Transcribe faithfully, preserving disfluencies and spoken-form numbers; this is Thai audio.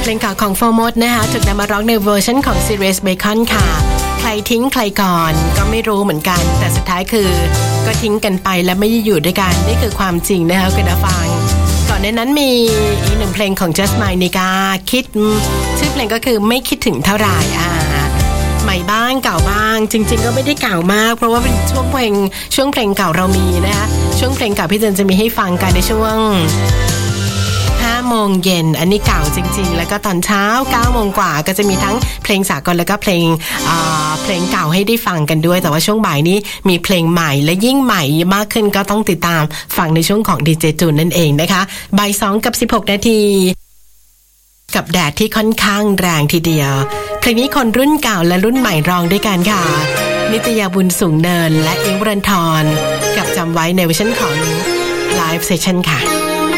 เพลงเก่าของโฟร์มดนะคะถูกนำมาร้องในเวอร์ชันของ Sirius Bacon ค่ะใครทิ้งใครก่อนก็ไม่รู้เหมือนกันแต่สุดท้ายคือก็ทิ้งกันไปและไม่ได้อยู่ด้วยกันนี่คือความจริงนะคะคุณผู้ฟังก่อนในนั้นมีอีกหนึ่งเพลงของ Just My Nika คิดชื่อเพลงก็คือไม่คิดถึงเท่าไหร่อ่าใหม่บ้างเก่าบ้างจริงๆก็ไม่ได้เก่ามากเพราะว่าเป็นช่วงเพลงช่วงเพลงเก่าเรามีนะคะช่วงเพลงเก่าพี่เจนจะมีให้ฟังกันในช่วงห้าโมงเย็นอันนี้เก่าจริงๆแล้วก็ตอนเช้าเก้าโมงกว่าก็จะมีทั้งเพลงสากลแล้วก็เพลงอ่าเพลงเก่าให้ได้ฟังกันด้วยแต่ว่าช่วงบ่ายนี้มีเพลงใหม่และยิ่งใหม่มากขึ้นก็ต้องติดตามฟังในช่วงของดีเจจูนนั่นเองนะคะบ่ายสองกับสิบหกนาทีกับแดดที่ค่อนข้างแรงทีเดียวเพลงนี้คนรุ่นเก่าและรุ่นใหม่ร้องด้วยกันค่ะนิตยาบุญสูงเนินและอิงค์วรันธรกับจำไว้ในเวอร์ชันของ Live Session ค่ะ